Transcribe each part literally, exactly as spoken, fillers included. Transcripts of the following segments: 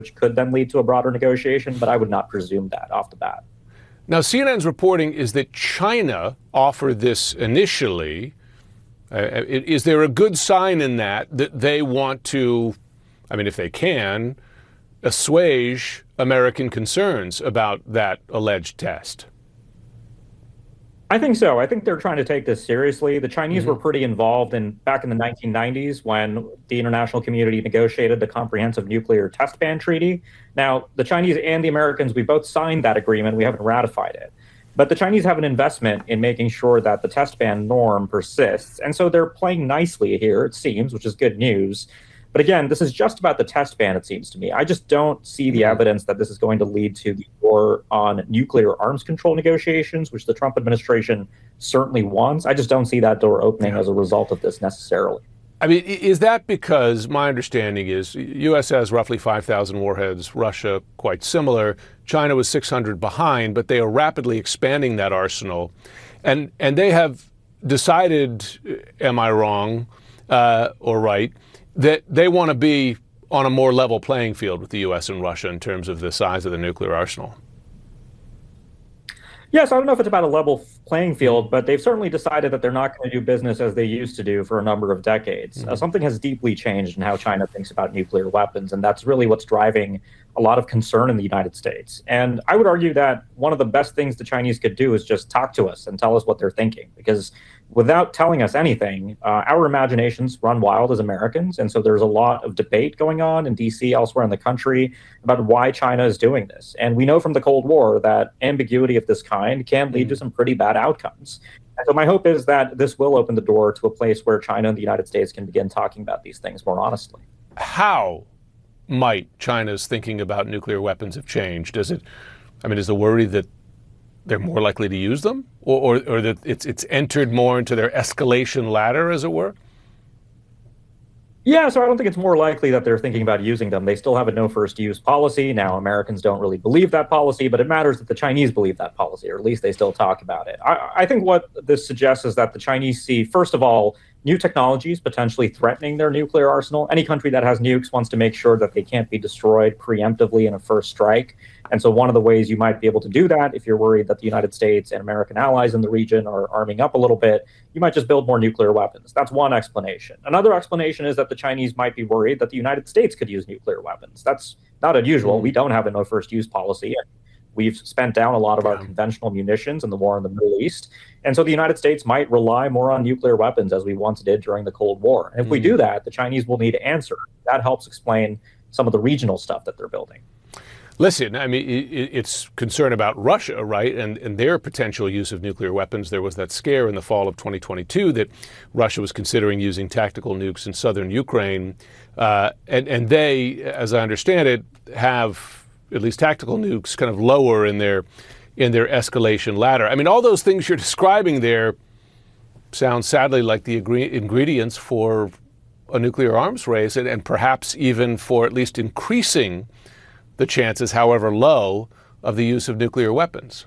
which could then lead to a broader negotiation, but I would not presume that off the bat. Now, C N N's reporting is that China offered this initially. Uh, is there a good sign in that, that they want to, I mean, if they can, assuage American concerns about that alleged test? I think so. I think they're trying to take this seriously. The Chinese Mm-hmm. were pretty involved in back in the nineteen nineties when the international community negotiated the Comprehensive Nuclear Test Ban Treaty. Now, the Chinese and the Americans, we both signed that agreement. We haven't ratified it. But the Chinese have an investment in making sure that the test ban norm persists. And so they're playing nicely here, it seems, which is good news. But again, this is just about the test ban, it seems to me. I just don't see the evidence that this is going to lead to the war on nuclear arms control negotiations, which the Trump administration certainly wants. I just don't see that door opening as a result of this necessarily. I mean, is that because my understanding is U S has roughly five thousand warheads, Russia quite similar, China was six hundred behind, but they are rapidly expanding that arsenal. And, and they have decided, am I wrong uh, or right, that they want to be on a more level playing field with the U S and Russia in terms of the size of the nuclear arsenal. Yes, I don't know if it's about a level playing field, but they've certainly decided that they're not going to do business as they used to do for a number of decades. Mm-hmm. Uh, something has deeply changed in how China thinks about nuclear weapons, and that's really what's driving a lot of concern in the United States. And I would argue that one of the best things the Chinese could do is just talk to us and tell us what they're thinking, because without telling us anything, uh, our imaginations run wild as Americans. And so there's a lot of debate going on in D C, elsewhere in the country, about why China is doing this. And we know from the Cold War that ambiguity of this kind can lead to some pretty bad outcomes. And so my hope is that this will open the door to a place where China and the United States can begin talking about these things more honestly. How might China's thinking about nuclear weapons have changed? Does it, I mean, is the worry that they're more likely to use them, or, or, or that it's it's entered more into their escalation ladder, as it were? Yeah, so I don't think it's more likely that they're thinking about using them. They still have a no first use policy. Now, Americans don't really believe that policy, but it matters that the Chinese believe that policy, or at least they still talk about it. I, I think what this suggests is that the Chinese see, first of all, new technologies potentially threatening their nuclear arsenal. Any country that has nukes wants to make sure that they can't be destroyed preemptively in a first strike. And so one of the ways you might be able to do that, if you're worried that the United States and American allies in the region are arming up a little bit, you might just build more nuclear weapons. That's one explanation. Another explanation is that the Chinese might be worried that the United States could use nuclear weapons. That's not unusual. Mm-hmm. We don't have a no first use policy. We've spent down a lot of yeah. our conventional munitions in the war in the Middle East. And so the United States might rely more on nuclear weapons as we once did during the Cold War. And if mm-hmm. we do that, the Chinese will need to answer. That helps explain some of the regional stuff that they're building. Listen, I mean, it's concern about Russia, right, and, and their potential use of nuclear weapons. There was that scare in the fall of twenty twenty-two that Russia was considering using tactical nukes in southern Ukraine. Uh, and, and they, as I understand it, have at least tactical nukes kind of lower in their in their escalation ladder. I mean, all those things you're describing there sound sadly like the agree- ingredients for a nuclear arms race, and, and perhaps even for at least increasing the chances, however low, of the use of nuclear weapons.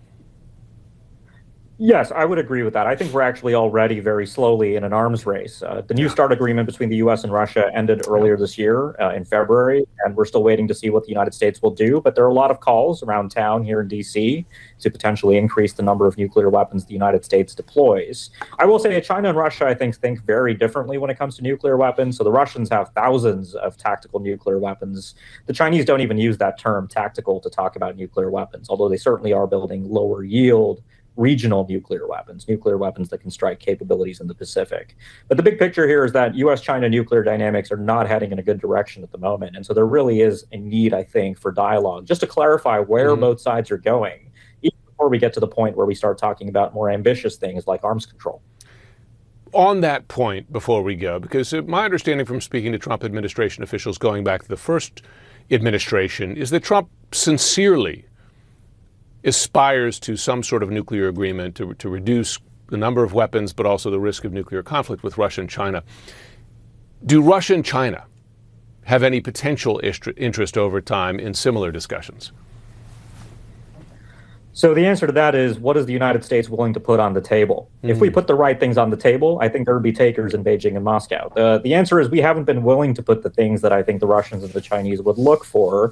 Yes, I would agree with that. I think we're actually already very slowly in an arms race. Uh, the New START agreement between the U S and Russia ended earlier this year uh, in February, and we're still waiting to see what the United States will do. But there are a lot of calls around town here in D C to potentially increase the number of nuclear weapons the United States deploys. I will say China and Russia, I think, think very differently when it comes to nuclear weapons. So the Russians have thousands of tactical nuclear weapons. The Chinese don't even use that term tactical to talk about nuclear weapons, although they certainly are building lower yield regional nuclear weapons, nuclear weapons that can strike capabilities in the Pacific. But the big picture here is that U S China nuclear dynamics are not heading in a good direction at the moment. And so there really is a need, I think, for dialogue, just to clarify where mm-hmm. both sides are going, even before we get to the point where we start talking about more ambitious things like arms control. On that point, before we go, because my understanding from speaking to Trump administration officials going back to the first administration is that Trump sincerely aspires to some sort of nuclear agreement to, to reduce the number of weapons, but also the risk of nuclear conflict with Russia and China. Do Russia and China have any potential interest over time in similar discussions? So the answer to that is, what is the United States willing to put on the table? Mm. If we put the right things on the table, I think there would be takers in Beijing and Moscow. The, the answer is we haven't been willing to put the things that I think the Russians and the Chinese would look for